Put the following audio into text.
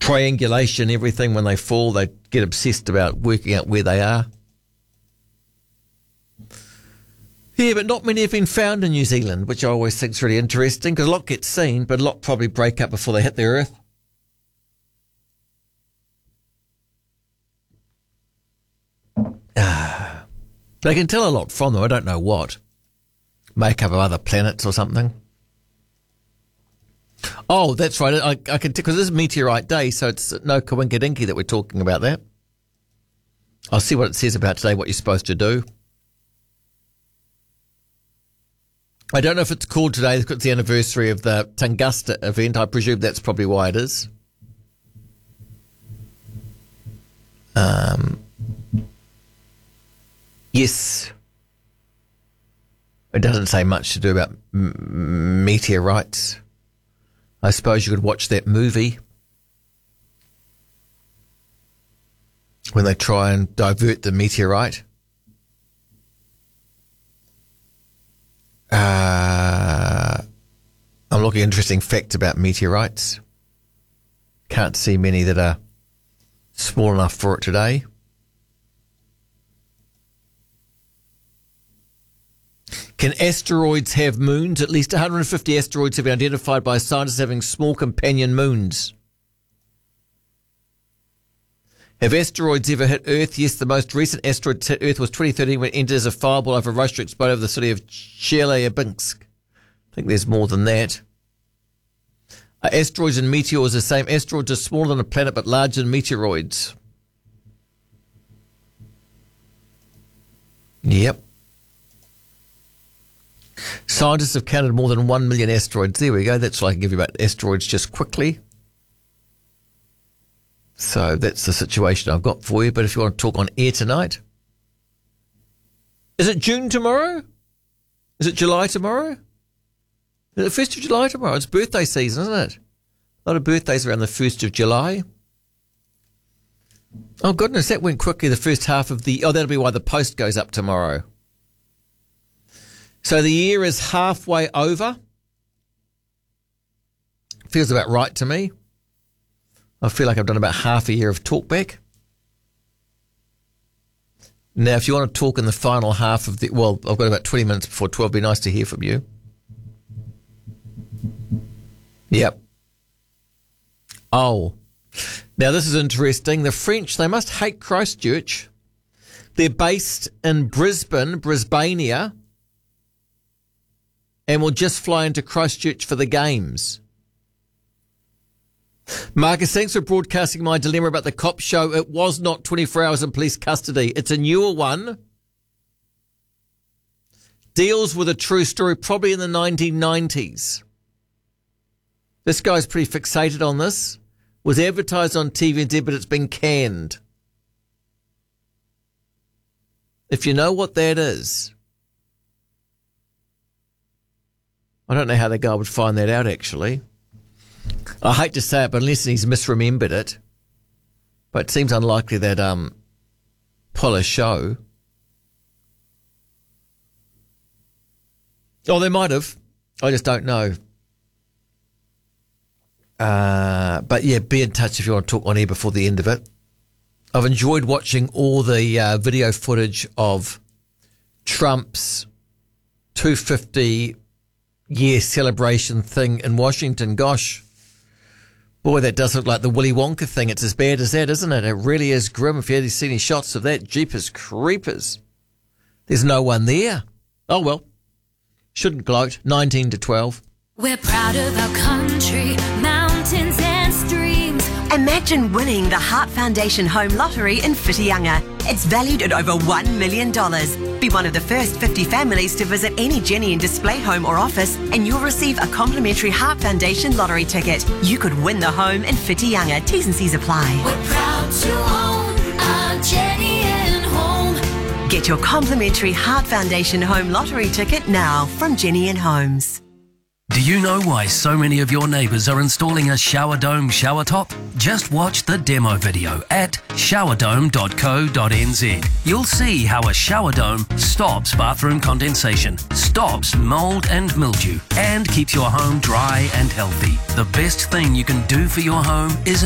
triangulation, everything. When they fall, they get obsessed about working out where they are. Yeah, but not many have been found in New Zealand, which I always think is really interesting, because a lot get seen, but a lot probably break up before they hit the earth. They can tell a lot from them. I don't know what. Makeup of other planets or something. Oh, that's right. I can because this is Meteorite Day, so it's no coinkydinky that we're talking about that. I'll see what it says about today, what you're supposed to do. I don't know if it's called today because it's the anniversary of the Tunguska event. I presume that's probably why it is. Yes. It doesn't say much to do about meteorites. I suppose you could watch that movie when they try and divert the meteorite. I'm looking at interesting facts about meteorites. Can't see many that are small enough for it today. Can asteroids have moons? At least 150 asteroids have been identified by scientists having small companion moons. Have asteroids ever hit Earth? Yes, the most recent asteroid to hit Earth was 2013 when it entered as a fireball over Russia to explode over the city of Chelyabinsk. I think there's more than that. Are asteroids and meteors the same? Asteroids are smaller than a planet but larger than meteoroids. Yep. Scientists have counted more than 1 million asteroids. There we go. That's what I can give you about asteroids just quickly. So that's the situation I've got for you. But if you want to talk on air tonight. Is it June tomorrow? Is it July tomorrow? Is it the 1st of July tomorrow? It's birthday season, isn't it? A lot of birthdays around the 1st of July. Oh, goodness, that went quickly. The first half of the... Oh, that'll be why the post goes up tomorrow. So the year is halfway over. Feels about right to me. I feel like I've done about half a year of talkback. Now, if you want to talk in the final half of the... Well, I've got about 20 minutes before 12. It'd be nice to hear from you. Yep. Oh. Now, this is interesting. The French, they must hate Christchurch. They're based in Brisbania, and will just fly into Christchurch for the games. Marcus, thanks for broadcasting my dilemma about the cop show. It was not 24 hours in police custody. It's a newer one. Deals with a true story, probably in the 1990s. This guy's pretty fixated on this. Was advertised on TVNZ, but it's been canned. If you know what that is... I don't know how the guy would find that out, actually. I hate to say it, but unless he's misremembered it. But it seems unlikely that pull a show. Oh, they might have. I just don't know. But yeah, be in touch if you want to talk on air before the end of it. I've enjoyed watching all the video footage of Trump's 250-year celebration thing in Washington. Gosh, boy, that does look like the Willy Wonka thing. It's as bad as that, isn't it? It really is grim. If you had seen any shots of that, jeepers creepers. There's no one there. Oh, well. Shouldn't gloat. 19 to 12. We're proud of our country, mountains and streams. Imagine winning the Heart Foundation Home Lottery in Whitianga. It's valued at over $1 million. Be one of the first 50 families to visit any Jenny and Display home or office, and you'll receive a complimentary Heart Foundation lottery ticket. You could win the home in Whitianga. T's and C's apply. We're proud to own our Jenny and Home. Get your complimentary Heart Foundation Home Lottery ticket now from Jenny and Homes. Do you know why so many of your neighbours are installing a shower dome shower top? Just watch the demo video at showerdome.co.nz. You'll see how a shower dome stops bathroom condensation, stops mould and mildew, and keeps your home dry and healthy. The best thing you can do for your home is